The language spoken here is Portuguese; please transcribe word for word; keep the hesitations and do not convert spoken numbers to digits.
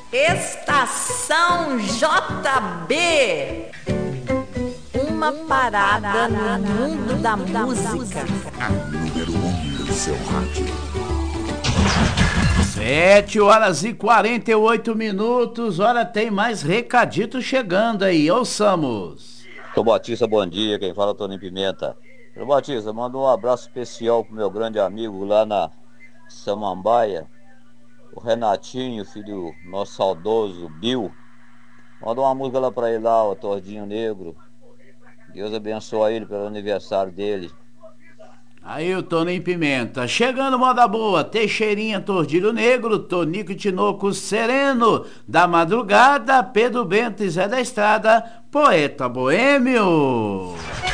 Estação J B. Uma parada no mundo da música. A número um no seu rádio. Sete horas e quarenta e oito minutos. Ora, tem mais recadito chegando aí. Ouçamos. Seu Batista, bom dia. Quem fala é o Toninho Pimenta. Seu Batista, manda um abraço especial pro meu grande amigo lá na Samambaia, o Renatinho, filho do nosso saudoso Bill. Manda uma música lá pra ele lá, o Tordinho Negro. Deus abençoe ele pelo aniversário dele. Aí o Toninho Pimenta. Chegando, moda boa. Teixeirinha, Tordilho Negro, Tonico e Tinoco Sereno, da Madrugada, Pedro Bento e Zé da Estrada, Poeta Boêmio.